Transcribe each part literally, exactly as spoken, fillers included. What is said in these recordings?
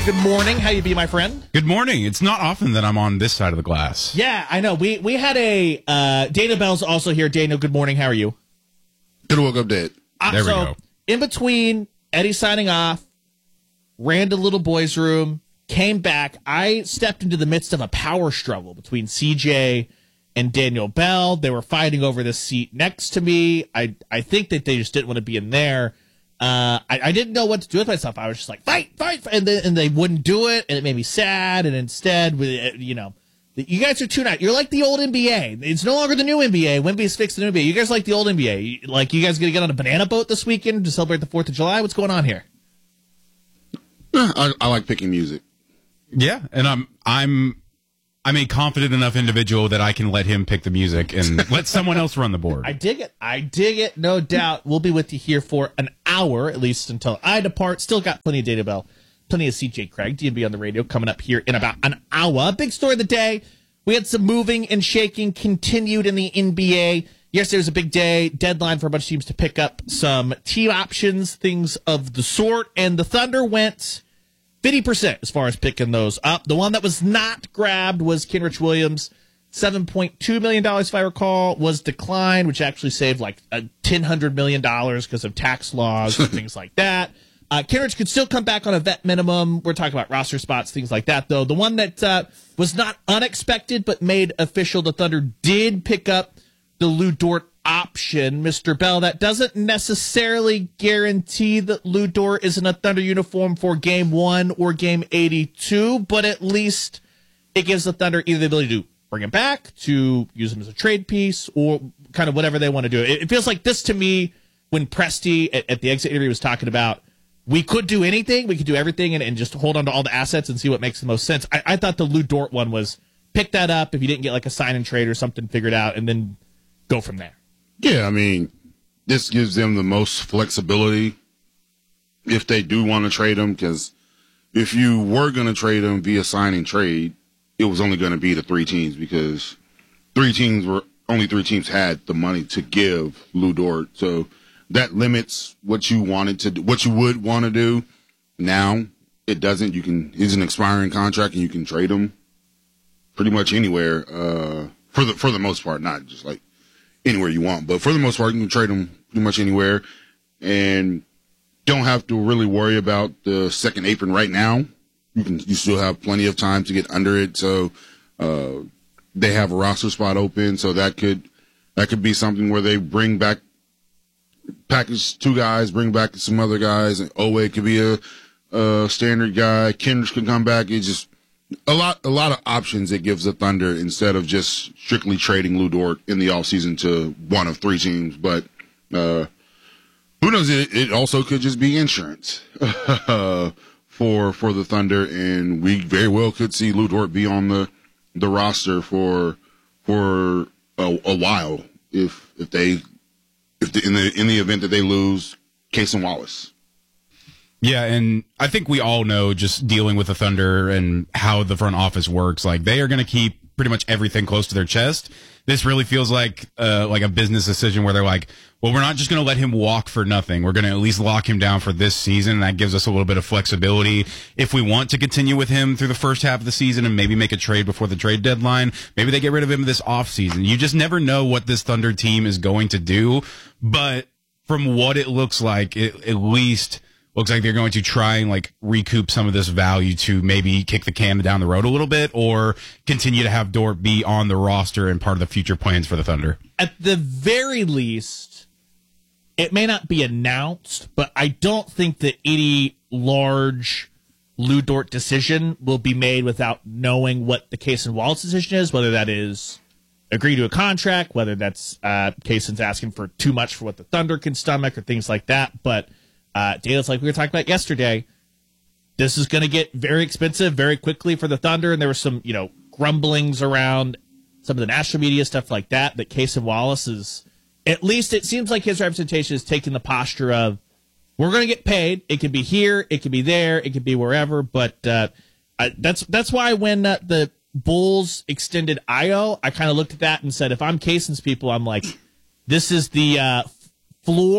good morning. How you be, my friend? Good morning. It's not often that I'm on this side of the glass. Yeah, I know. We we had a uh, Dana Bell's also here. Dana, good morning. How are you? Good woke up dead. Uh, There we so, go. In between Eddie signing off, ran to little boy's room, came back. I stepped into the midst of a power struggle between C J and Daniel Bell. They were fighting over the seat next to me. I I think that they just didn't want to be in there. Uh, I, I didn't know what to do with myself. I was just like, fight, fight, fight. And, they, and they wouldn't do it, and it made me sad. And instead, with you know, you guys are too nice. You're like the old N B A. It's no longer the new N B A. Wemby's fixed the new N B A. You guys are like the old N B A. Like, you guys going to get on a banana boat this weekend to celebrate the fourth of July? What's going on here? I, I like picking music. Yeah, and I'm I'm I'm a confident enough individual that I can let him pick the music and let someone else run the board. I dig it. I dig it. No doubt. We'll be with you here for an hour, at least until I depart. Still got plenty of Data Bell, plenty of C J Craig, D and B on the radio, coming up here in about an hour. Big story of the day. We had some moving and shaking continued in the N B A. Yesterday was a big day, deadline for a bunch of teams to pick up some team options, things of the sort, and the Thunder went fifty percent as far as picking those up. The one that was not grabbed was Kenrich Williams. seven point two million dollars, if I recall, was declined, which actually saved like a ten hundred million dollars because of tax laws and things like that. Uh, Kenrich could still come back on a vet minimum. We're talking about roster spots, things like that, though. The one that uh, was not unexpected but made official, the Thunder did pick up the Lou Dort option. Mister Bell, that doesn't necessarily guarantee that Lou Dort is in a Thunder uniform for game one or game eighty-two, but at least it gives the Thunder either the ability to bring him back, to use him as a trade piece, or kind of whatever they want to do. It, it feels like this to me when Presti at, at the exit interview was talking about we could do anything, we could do everything, and, and just hold on to all the assets and see what makes the most sense. I, I thought the Lou Dort one was pick that up if you didn't get like a sign and trade or something figured out, and then go from there. Yeah, I mean, this gives them the most flexibility if they do want to trade him, because if you were going to trade him via sign and trade, it was only going to be the three teams, because three teams were only three teams had the money to give Lou Dort. So that limits what you wanted to do, what you would want to do. Now it doesn't. You can, he's an expiring contract and you can trade him pretty much anywhere, uh, for the, for the most part, not just like anywhere you want, but for the most part, you can trade them pretty much anywhere and don't have to really worry about the second apron right now. You can, you still have plenty of time to get under it. So, uh, they have a roster spot open. So that could, that could be something where they bring back, package two guys, bring back some other guys, and Owe could be a, a standard guy. Kendrick could come back. It's just a lot, a lot of options it gives the Thunder instead of just strictly trading Lou Dort in the offseason to one of three teams. But, uh, who knows? It, it also could just be insurance, for, for the Thunder. And we very well could see Lou Dort be on the, the roster for, for a, a while if, if they, if the, in the, in the event that they lose Cason Wallace. Yeah, and I think we all know, just dealing with the Thunder and how the front office works, like they are going to keep pretty much everything close to their chest. This really feels like uh, like a business decision where they're like, well, we're not just going to let him walk for nothing. We're going to at least lock him down for this season. And that gives us a little bit of flexibility if we want to continue with him through the first half of the season and maybe make a trade before the trade deadline. Maybe they get rid of him this offseason. You just never know what this Thunder team is going to do. But from what it looks like, it, at least looks like they're going to try and like recoup some of this value to maybe kick the can down the road a little bit or continue to have Dort be on the roster and part of the future plans for the Thunder. At the very least, it may not be announced, but I don't think that any large Lou Dort decision will be made without knowing what the Cason Wallace decision is, whether that is agree to a contract, whether that's uh, Cason's asking for too much for what the Thunder can stomach or things like that. But Uh, Data's like we were talking about yesterday, this is going to get very expensive very quickly for the Thunder, and there were some, you know, grumblings around some of the national media, stuff like that, that Cason Wallace is, at least it seems like his representation is taking the posture of, we're going to get paid. It could be here, it could be there, it could be wherever, but uh, I, that's that's why when uh, the Bulls extended Ayo, I kind of looked at that and said, if I'm Cason's people, I'm like, this is the uh, floor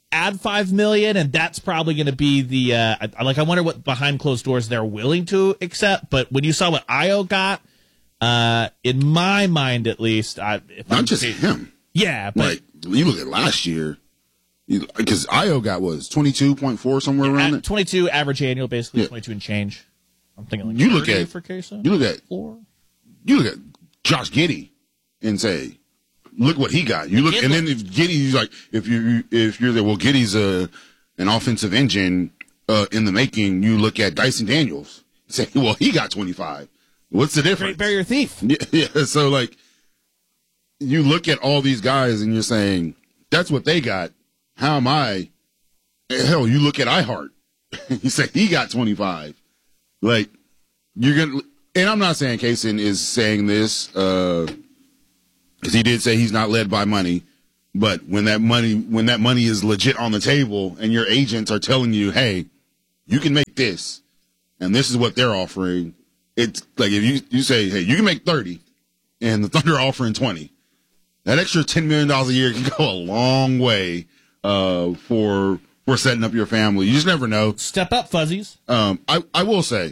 add five million, and that's probably going to be the uh, I, like. I wonder what behind closed doors they're willing to accept. But when you saw what Io got, uh, in my mind at least, I, if not I'm just saying, him. Yeah, but like you look at last year, because Io got was twenty two point four somewhere around it. twenty-two average annual, basically Yeah. twenty-two and change. I'm thinking like You look at for Kaysen. you look at Four. you look at Josh Giddey and say, look what he got. You look, Giddey- and then if Giddey's like, if you if you're there, well, Giddey's a an offensive engine uh, in the making. You look at Dyson Daniels, say, well, he got twenty-five. What's the difference? Great barrier thief. Yeah, yeah. So like, you look at all these guys and you're saying, that's what they got. How am I? Hell, you look at iHeart. You say he got twenty-five. Like, you're gonna, and I'm not saying Kaysen is saying this because uh, he did say he's not led by money. But when that money, when that money is legit on the table, and your agents are telling you, "Hey, you can make this, and this is what they're offering," it's like if you you say, "Hey, you can make thirty," and the Thunder are offering twenty, that extra ten million dollars a year can go a long way uh, for for setting up your family. You just never know. Step up, fuzzies. Um, I, I will say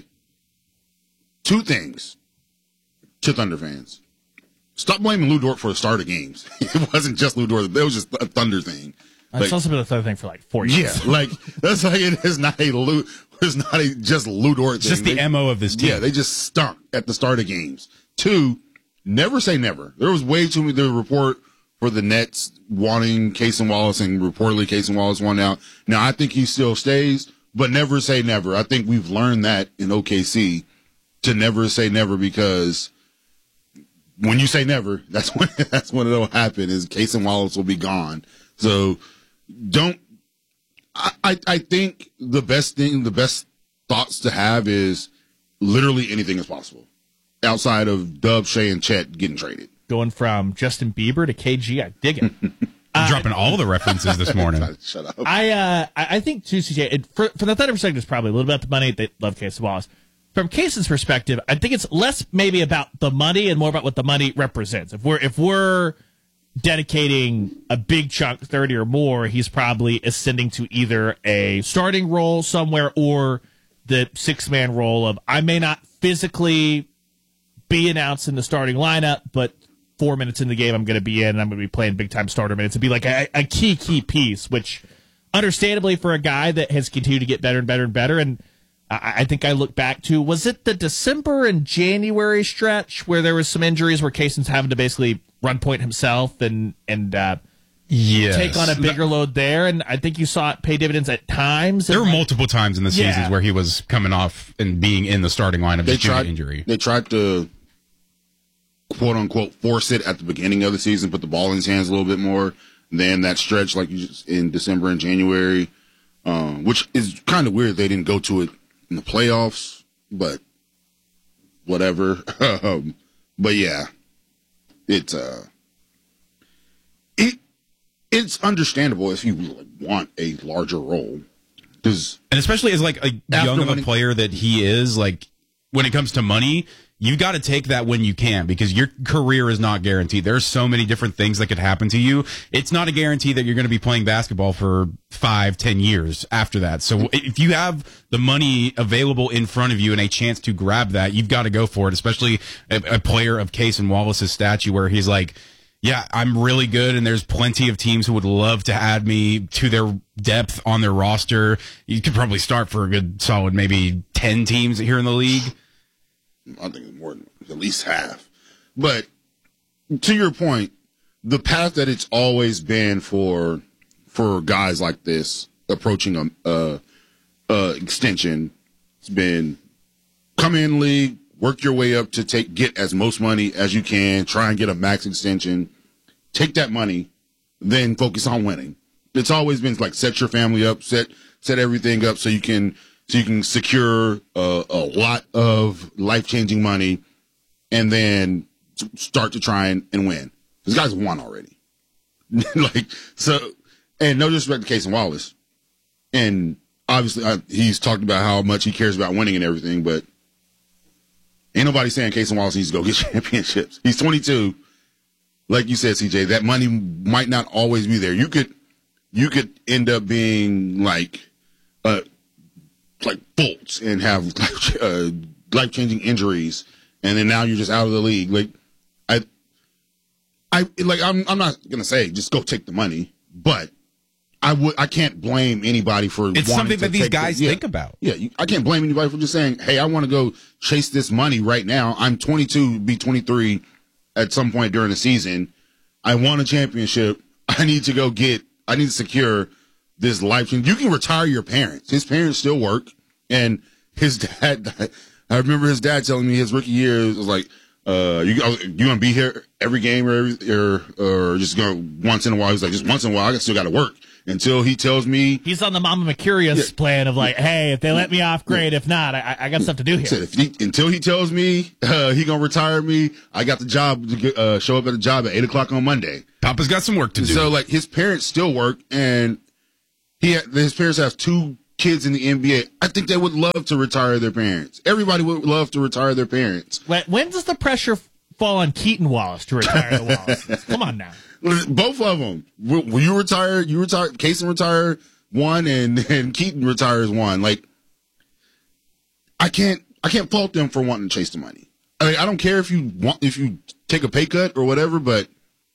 two things to Thunder fans. Stop blaming Lou Dort for the start of games. It wasn't just Lou Dort. It was just a Thunder thing. It's Like, also been a third thing for like four yeah, years. like that's like it is not a Lou. It's not a just Lou Dort thing. Just the They- M O of this team. Yeah, they just stunk at the start of games. Two, never say never. There was way too many. The report for the Nets wanting Kaysen Wallace, and reportedly Kaysen Wallace won out. Now I think he still stays, but never say never. I think we've learned that in O K C to never say never, because when you say never, that's when that's when it'll happen. Is Kaysen Wallace will be gone. So don't. I, I I think the best thing, the best thoughts to have is literally anything is possible outside of Dub, Shea, and Chet getting traded. Going from Justin Bieber to K G, I dig it. I'm dropping all the references this morning. Shut up. I uh, I I think too, C J. It, for, from the Thunder perspective, it's probably a little bit about the money. They love Kaysen Wallace. From Kaysen's perspective, I think it's less maybe about the money and more about what the money represents. If we're if we're dedicating a big chunk, thirty or more, he's probably ascending to either a starting role somewhere or the six man role of I may not physically be announced in the starting lineup, but four minutes in the game I'm going to be in and I'm going to be playing big time starter minutes and be like a, a key key piece, which understandably for a guy that has continued to get better and better and better. And I, I think I look back to, was it the December and January stretch where there was some injuries where Kaysen's having to basically run point himself and and uh, Yes. take on a bigger load there, and I think you saw it pay dividends at times. There were And, like, multiple times in the Yeah. seasons where he was coming off and being in the starting lineup They just due to tried injury. They tried to quote unquote force it at the beginning of the season, put the ball in his hands a little bit more than that stretch, like you just, in December and January, um, which is kind of weird. They didn't go to it in the playoffs, but whatever. um, but yeah, it's uh, it it's understandable if you like, want a larger role, because And especially as like a After young of a winning- player that he is, like when it comes to money, you got to take that when you can, because your career is not guaranteed. There's so many different things that could happen to you. It's not a guarantee that you're going to be playing basketball for five, ten years after that. So if you have the money available in front of you and a chance to grab that, you've got to go for it, especially a, a player of Kaysen Wallace's stature where he's like, yeah, I'm really good, and there's plenty of teams who would love to add me to their depth on their roster. You could probably start for a good solid maybe ten teams here in the league. I think it's more than at least half. But to your point, the path that it's always been for for guys like this approaching a, a, a extension, it's been come in league, work your way up to take get as most money as you can, try and get a max extension, take that money, then focus on winning. It's always been like set your family up, set set everything up so you can so you can secure a, a lot of life changing money, and then start to try and, and win. This guy's won already. Like so, and no disrespect to Kaysen Wallace, and obviously I, he's talked about how much he cares about winning and everything, but ain't nobody saying Kaysen Wallace needs to go get championships. He's twenty-two. Like you said, C J, that money might not always be there. You could, you could end up being like, uh, like Fultz and have uh, life changing injuries, and then now you're just out of the league. Like, I, I like I'm I'm not gonna say just go take the money, but I would I can't blame anybody for It's wanting something to that these take guys the, yeah, think about. Yeah, you, I can't blame anybody for just saying, "Hey, I want to go chase this money right now. I'm twenty-two, be twenty-three at some point during the season. I won a championship. I need to go get. I need to secure this life. You can retire your parents. His parents still work, and his dad. I remember his dad telling me his rookie year was like, uh, "You you gonna be here every game or every, or or just go once in a while?" He's like, "Just once in a while. I still got to work." Until he tells me he's on the Mama Mercurius yeah, plan of like, yeah, hey, if they let me off, great. Yeah, if not, I, I got stuff to do here. Said if he, until he tells me uh, he gonna retire me, I got the job to get, uh, show up at the job at eight o'clock on Monday. Papa's got some work to do. So like his parents still work, and he his parents have two kids in the N B A. I think they would love to retire their parents. Everybody would love to retire their parents. When, when does the pressure fall on Keaton Wallace to retire the Wallaces? Come on now. Both of them. When you retire, you retire. Kaysen retire one, and and Keaton retires one. Like, I can't, I can't fault them for wanting to chase the money. I mean, I don't care if you want, if you take a pay cut or whatever, but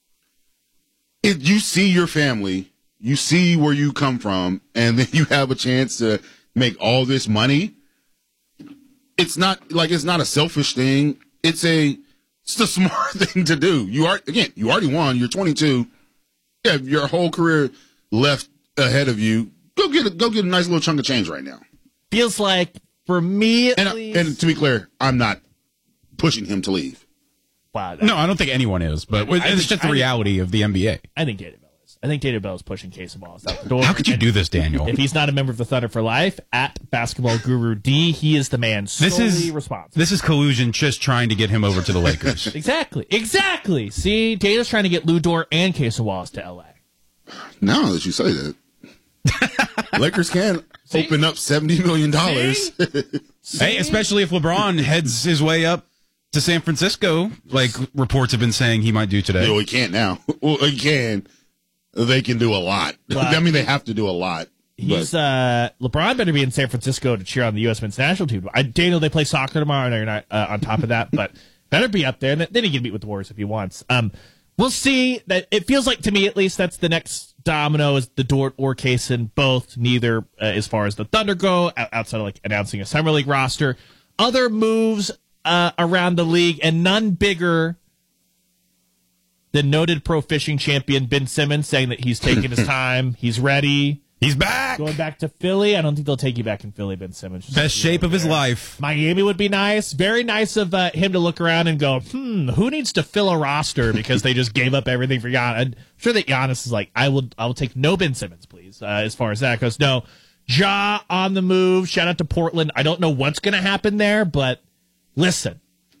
if you see your family, you see where you come from, and then you have a chance to make all this money. It's not like it's not a selfish thing. It's a It's the smart thing to do. You are again. You already won. You're twenty-two. Yeah, your whole career left ahead of you. Go get a, go get a nice little chunk of change right now. Feels like for me, at And, least, and to be clear, I'm not pushing him to leave. wow, No, I don't think anyone is, but I it's think- just the I think- reality of the N B A. I think Data Bell is. I think Data Bell is pushing Kaysen Wallace out the door. How could you And do this, Daniel? If he's not a member of the Thunder for Life, at Basketball Guru D, he is the man solely This is responsible. This is collusion, just trying to get him over to the Lakers. Exactly. Exactly. See, Data's trying to get Lou Dort and Kaysen Wallace to L A. Now that you say that, Lakers can open up seventy million dollars. Hey, especially if LeBron heads his way up to San Francisco, like reports have been saying he might do today. No, he can't now. Well, he can. They can do a lot. But- I mean, they have to do a lot. He's but uh LeBron better be in San Francisco to cheer on the U S men's national team. I Daniel, they play soccer tomorrow. I know you're not uh, on top of that, but better be up there. And then he can meet with the Warriors if he wants. Um, we'll see. That it feels like to me, at least, that's the next domino is the Dort or Kaysen. Both, neither uh, as far as the Thunder go, o- outside of like announcing a summer league roster. Other moves uh, around the league, and none bigger than noted pro fishing champion Ben Simmons saying that he's taking his time, he's ready. He's back. Going back to Philly, I don't think they'll take you back in Philly, Ben Simmons. Just Best leave you shape over of his there. life. Miami would be nice. Very nice of uh, him to look around and go, hmm, who needs to fill a roster because they just gave up everything for Giannis. I'm sure that Giannis is like, I will, I will take no Ben Simmons, please. Uh, as far as that goes, no. Ja on the move. Shout out to Portland. I don't know what's going to happen there, but listen.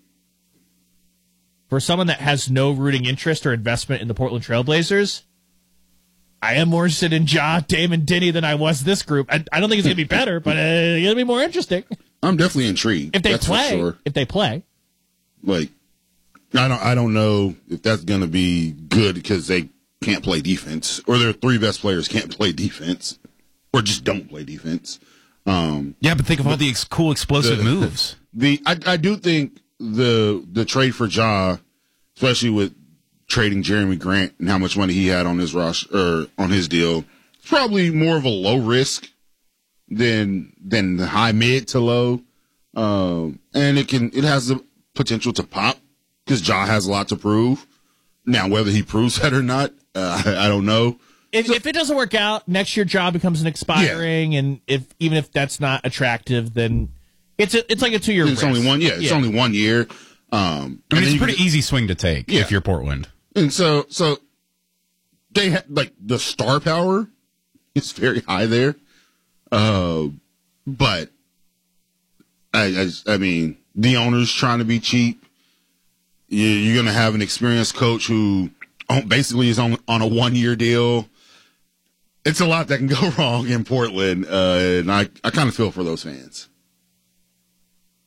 For someone that has no rooting interest or investment in the Portland Trailblazers, I am more interested in Ja, Dame, and Denny than I was this group. I, I don't think it's going to be better, but uh, it's going to be more interesting. I'm definitely intrigued. If they that's play, for sure. if they play. Like, I don't, I don't know if that's going to be good because they can't play defense, or their three best players can't play defense, or just don't play defense. Um, Yeah, but think of all the ex- cool explosive the- moves. The I, I do think the the trade for Ja, especially with trading Jeremy Grant and how much money he had on his roster or on his deal, it's probably more of a low risk than than the high mid to low, um, and it can it has the potential to pop because Ja has a lot to prove. Now, whether he proves that or not, uh, I, I don't know. If, if it doesn't work out, next year job becomes an expiring, and if even if that's not attractive, then it's a, it's like a two year. It's only one. Yeah, it's only one year. Um, I mean, and then it's a you pretty can- easy swing to take Yeah. if you're Portland. And so, so they ha- like the star power is very high there. Uh, but I, I, just- I mean, the owner's trying to be cheap. You, you're going to have an experienced coach who on- basically is on, on a one year deal. It's a lot that can go wrong in Portland. Uh, and I, I kind of feel for those fans.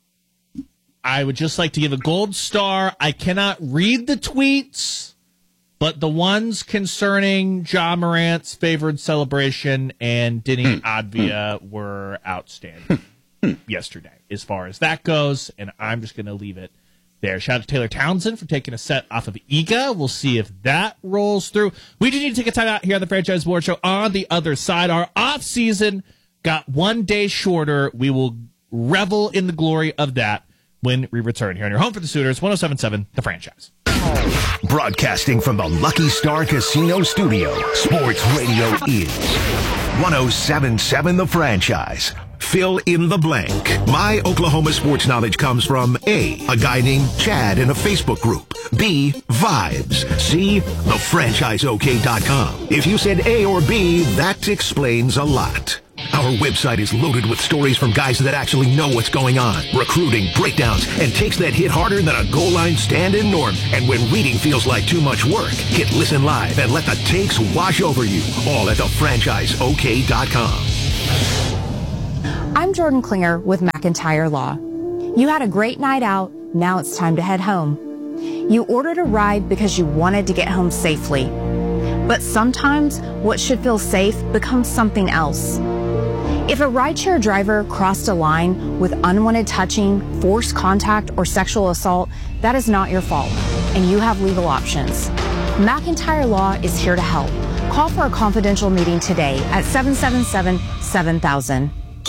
I would just like to give a gold star. I cannot read the tweets But the ones concerning Ja Morant's favored celebration and Denny Advia were outstanding yesterday as far as that goes, and I'm just going to leave it there. Shout out to Taylor Townsend for taking a set off of E G A. We'll see if that rolls through. We do need to take a time out here on the Franchise Award Show. On the other side, our off season got one day shorter. We will revel in the glory of that when we return here on your home for the Sooners, one oh seven point seven The Franchise. Broadcasting from the Lucky Star Casino Studio, Sports Radio is one oh seven point seven The Franchise. Fill in the blank. My Oklahoma sports knowledge comes from A, a guy named Chad in a Facebook group. B, vibes. C, the franchise O K dot com. If you said A or B, that explains a lot. Our website is loaded with stories from guys that actually know what's going on, recruiting, breakdowns, and takes that hit harder than a goal line stand-in norm. And when reading feels like too much work, hit listen live and let the takes wash over you. All at the franchise O K dot com. I'm Jordan Klinger with McIntyre Law. You had a great night out. Now it's time to head home. You ordered a ride because you wanted to get home safely. But sometimes what should feel safe becomes something else. If a rideshare driver crossed a line with unwanted touching, forced contact, or sexual assault, that is not your fault, and you have legal options. McIntyre Law is here to help. Call for a confidential meeting today at seven seven seven, seven thousand.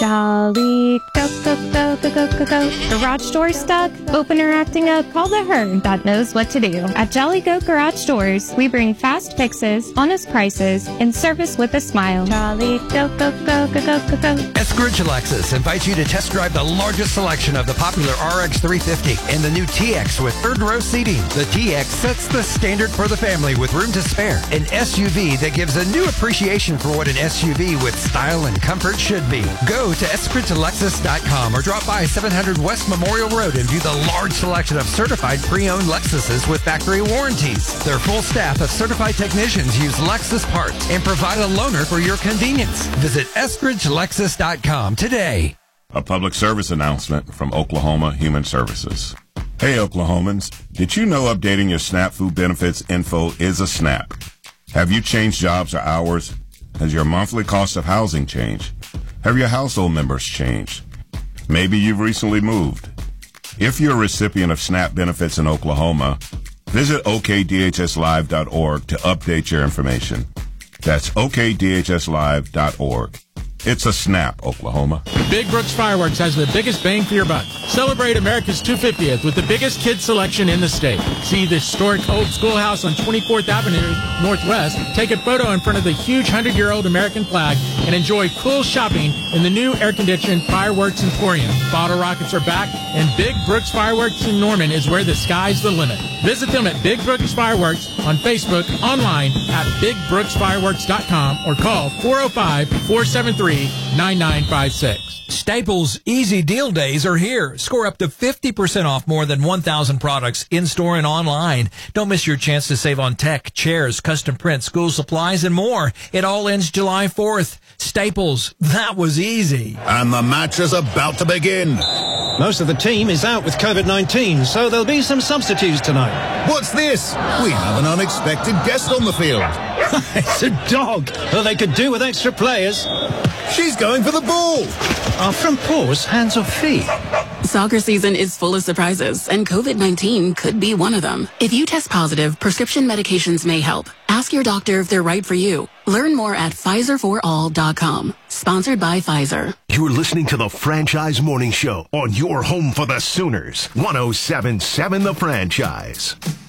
Jolly, go, go, go, go, go, go, go. Garage door stuck? Opener acting up? Call the herd that knows what to do. At Jolly Go Garage Doors, we bring fast fixes, honest prices, and service with a smile. Jolly, go, go, go, go, go, go, go. Eskridge Lexus invites you to test drive the largest selection of the popular R X three fifty and the new T X with third row seating. The T X sets the standard for the family with room to spare. An S U V that gives a new appreciation for what an S U V with style and comfort should be. Go to eskridge lexus dot com or drop by seven hundred West Memorial Road and view the large selection of certified pre-owned Lexuses with factory warranties. Their full staff of certified technicians use Lexus parts and provide a loaner for your convenience. Visit eskridge lexus dot com today. A public service announcement from Oklahoma Human Services. Hey Oklahomans, did you know updating your SNAP food benefits info is a snap? Have you changed jobs or hours? Has your monthly cost of housing changed? Have your household members changed? Maybe you've recently moved. If you're a recipient of SNAP benefits in Oklahoma, visit O K D H S live dot org to update your information. That's O K D H S live dot org. It's a snap, Oklahoma. Big Brooks Fireworks has the biggest bang for your buck. Celebrate America's two hundred fiftieth with the biggest kids selection in the state. See the historic old schoolhouse on twenty-fourth Avenue Northwest. Take a photo in front of the huge hundred-year-old American flag and enjoy cool shopping in the new air-conditioned Fireworks Emporium. Bottle rockets are back, and Big Brooks Fireworks in Norman is where the sky's the limit. Visit them at Big Brooks Fireworks on Facebook, online at big brooks fireworks dot com, or call four oh five, four seven three, nine nine five six. Staples Easy Deal Days are here. Score up to fifty percent off more than one thousand products in-store and online. Don't miss your chance to save on tech, chairs, custom print, school supplies, and more. It all ends July fourth. Staples, that was easy. And the match is about to begin. Most of the team is out with COVID nineteen, so there'll be some substitutes tonight. What's this? We have an unexpected guest on the field. It's a dog. Well, they could do with extra players. She's going for the ball. Are front paws hands or feet? Soccer season is full of surprises, and COVID nineteen could be one of them. If you test positive, prescription medications may help. Ask your doctor if they're right for you. Learn more at Pfizer for all dot com. Sponsored by Pfizer. You're listening to the Franchise Morning Show on your home for the Sooners. one oh seven point seven The Franchise.